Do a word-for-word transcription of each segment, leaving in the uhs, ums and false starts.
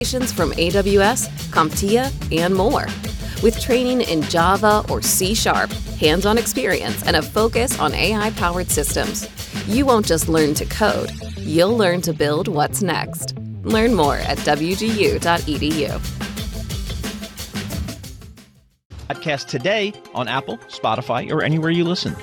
From A W S, CompTIA, and more. With training in Java or C Sharp, hands-on experience, and a focus on A I-powered systems, you won't just learn to code, you'll learn to build what's next. Learn more at w g u dot e d u. Podcast today on Apple, Spotify, or anywhere you listen.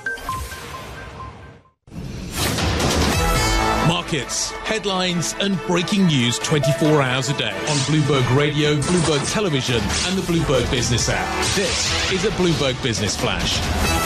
Markets, headlines, and breaking news twenty-four hours a day on Bloomberg Radio, Bloomberg Television, and the Bloomberg Business app. This is a Bloomberg Business Flash.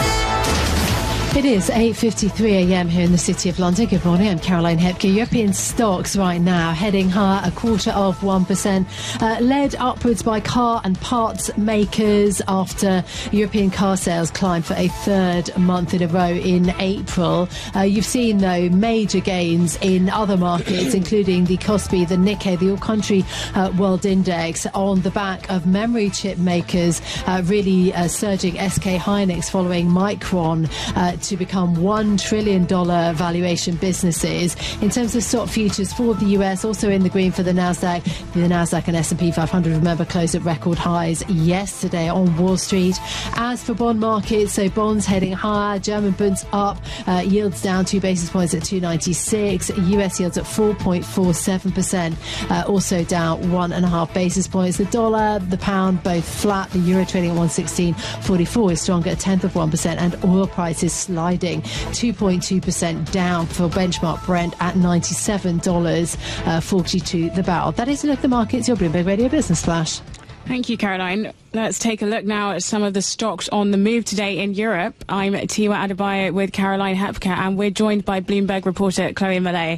It is eight fifty-three a m here in the City of London. Good morning, I'm Caroline Hepke. European stocks right now heading higher, a quarter of one percent, uh, led upwards by car and parts makers after European car sales climbed for a third month in a row in April. Uh, you've seen, though, major gains in other markets, including the Kospi, the Nikkei, the all-country uh, world index, on the back of memory chip makers uh, really uh, surging. S K Hynix following Micron uh, to become one trillion dollars valuation businesses. In terms of stock futures for the U S, also in the green for the Nasdaq. The Nasdaq and S and P five hundred, remember, closed at record highs yesterday on Wall Street. As for bond markets, so bonds heading higher, German bonds up, uh, yields down two basis points at two ninety-six, U S yields at four point four seven percent, uh, also down one and a half basis points. The dollar, the pound, both flat. The euro trading at one sixteen forty-four is stronger, a tenth of one percent, and oil prices sliding two point two percent down for benchmark Brent at ninety-seven dollars forty-two the barrel. That is a look at the markets, your Bloomberg Radio Business Flash. Thank you, Caroline. Let's take a look now at some of the stocks on the move today in Europe. I'm Tiwa Adebayo with Caroline Hepke, and we're joined by Bloomberg reporter Chloe Mallet.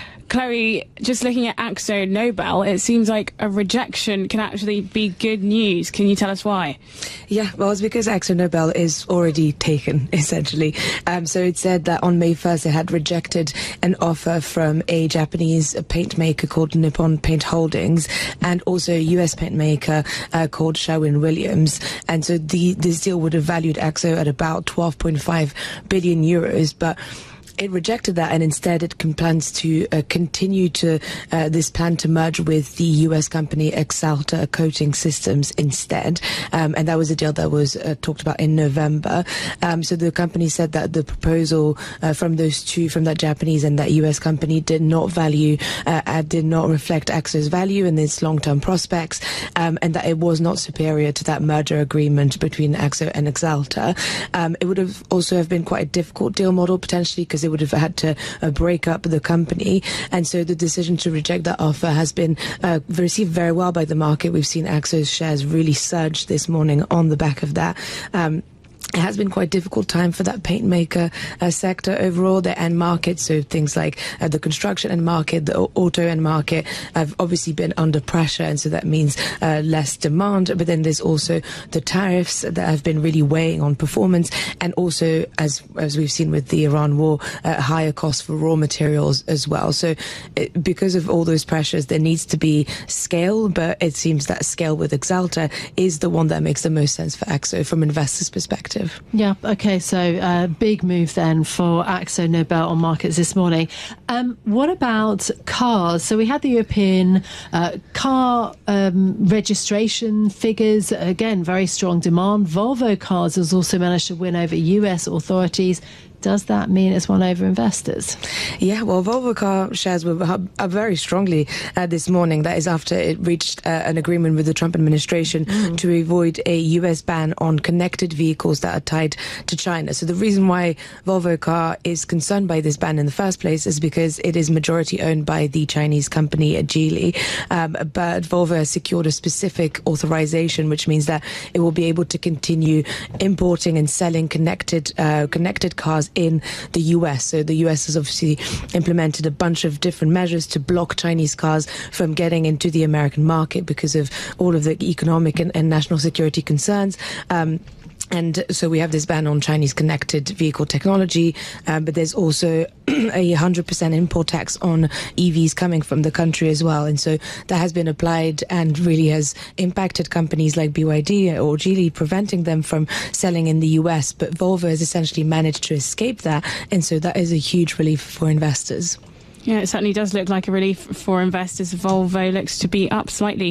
Chloe, just looking at Akzo Nobel, it seems like a rejection can actually be good news. Can you tell us why? Yeah, well, it's because Akzo Nobel is already taken, essentially. Um, so it said that on May first, it had rejected an offer from a Japanese paint maker called Nippon Paint Holdings and also a U S paint maker uh, called Sherwin-Williams. And so the, this deal would have valued Akzo at about twelve point five billion euros, but it rejected that, and instead it plans to uh, continue to uh, this plan to merge with the U S company Axalta Coating Systems instead, um, and that was a deal that was uh, talked about in November. Um, so the company said that the proposal uh, from those two, from that Japanese and that U S company, did not value, uh, uh, did not reflect Akzo's value and its long-term prospects, um, and that it was not superior to that merger agreement between Akzo and Axalta. Um, it would have also have been quite a difficult deal model potentially, because they would have had to uh, break up the company, and so the decision to reject that offer has been uh, received very well by the market. We've seen Akzo's shares really surge this morning on the back of that. Um, It has been quite a difficult time for that paint maker uh, sector overall, the end market. So things like uh, the construction end market, the auto end market have obviously been under pressure. And so that means uh, less demand. But then there's also the tariffs that have been really weighing on performance. And also, as as we've seen with the Iran war, uh, higher costs for raw materials as well. So it, because of all those pressures, there needs to be scale. But it seems that scale with Axalta is the one that makes the most sense for Akzo from investors' perspective. Yeah, okay, so uh, big move then for Akzo Nobel on markets this morning. Um, what about cars? So we had the European uh, car um, registration figures, again, very strong demand. Volvo Cars has also managed to win over U S authorities. Does that mean it's won over investors? Yeah, well, Volvo car shares were up, up very strongly uh, this morning. That is after it reached uh, an agreement with the Trump administration mm. to avoid a U S ban on connected vehicles that are tied to China. So the reason why Volvo car is concerned by this ban in the first place is because it is majority owned by the Chinese company Geely. Um, but Volvo has secured a specific authorization, which means that it will be able to continue importing and selling connected uh, connected cars in the U S. So the U S has obviously implemented a bunch of different measures to block Chinese cars from getting into the American market because of all of the economic and, and national security concerns. Um, And so we have this ban on Chinese connected vehicle technology, um, but there's also a one hundred percent import tax on E Vs coming from the country as well. And so that has been applied and really has impacted companies like B Y D or Geely, preventing them from selling in the U S. But Volvo has essentially managed to escape that. And so that is a huge relief for investors. Yeah, it certainly does look like a relief for investors. Volvo looks to be up slightly